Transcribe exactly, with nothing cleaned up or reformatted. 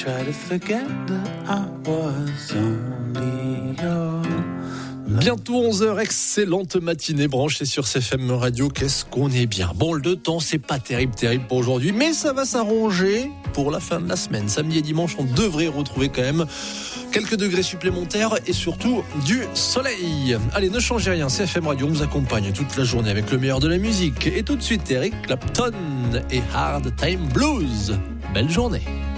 try to forget that I was only yours. Bientôt onze heures, excellente matinée branchée sur C F M Radio. Qu'est-ce qu'on est bien. Bon, le temps, c'est pas terrible, terrible pour aujourd'hui, mais ça va s'arranger pour la fin de la semaine. Samedi et dimanche, on devrait retrouver quand même quelques degrés supplémentaires et surtout du soleil. Allez, ne changez rien, C F M Radio, on vous accompagne toute la journée avec le meilleur de la musique. Et tout de suite, Eric Clapton et Hard Time Blues. Belle journée.